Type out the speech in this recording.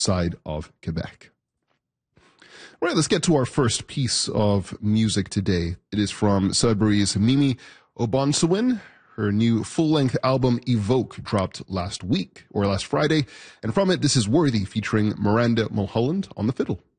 side of Quebec. All right, let's get to our first piece of music today. It is from Sudbury's Mimi Obansewin. Her new full-length album Evoke dropped last Friday. And from it, this is Worthy featuring Miranda Mulholland on the fiddle.